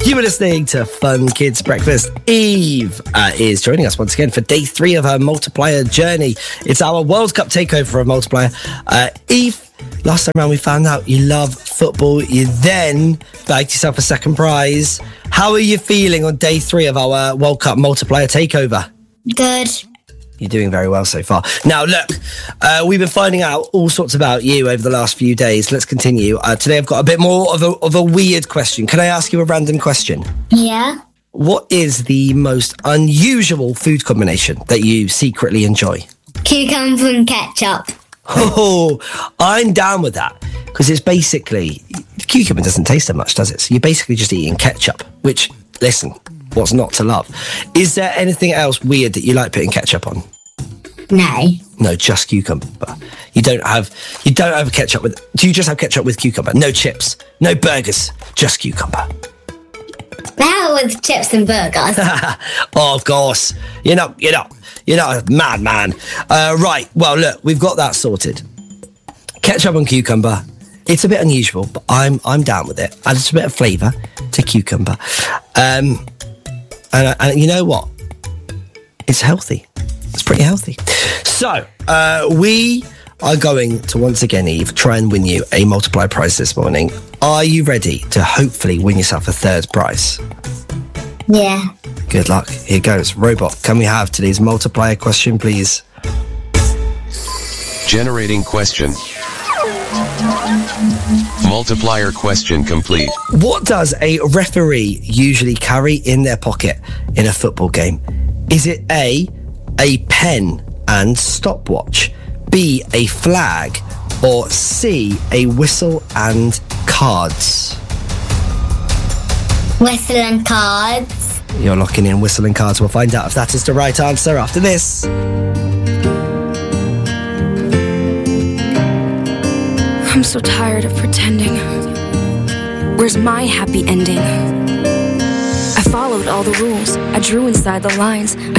You are listening to Fun Kids Breakfast. Eve is joining us once again for day 3 of her multiplier journey. It's our World Cup takeover of multiplier. Eve, last time around we found out you love football. You then bagged yourself a second prize. How are you feeling on day 3 of our World Cup multiplier takeover? Good. You're doing very well so far. Now, look, we've been finding out all sorts about you over the last few days. Let's continue. Today I've got a bit more of a weird question. Can I ask you a random question? Yeah. What is the most unusual food combination that you secretly enjoy? Cucumber and ketchup. Oh, I'm down with that. Because it's basically... Cucumber doesn't taste that much, does it? So you're basically just eating ketchup, which, listen... What's not to love? Is there anything else weird that you like putting ketchup on? No. No, just cucumber. You don't have ketchup with... Do you just have ketchup with cucumber? No chips, no burgers, just cucumber. Now with chips and burgers. Oh, of course. You're not a madman. Right, well, look, we've got that sorted. Ketchup and cucumber. It's a bit unusual, but I'm down with it. Adds a bit of flavour to cucumber. And you know what? It's healthy. It's pretty healthy. So, we are going to once again, Eve, try and win you a multiplier prize this morning. Are you ready to hopefully win yourself a third prize? Yeah. Good luck. Here goes. Robot, can we have today's multiplier question, please? Generating question. Multiplier question complete. What does a referee usually carry in their pocket in a football game? Is it A pen and stopwatch, B, a flag, or C, a whistle and cards? Whistle and cards. You're locking in whistle and cards. We'll find out if that is the right answer after this. I'm so tired of pretending. Where's my happy ending? I followed all the rules. I drew inside the lines.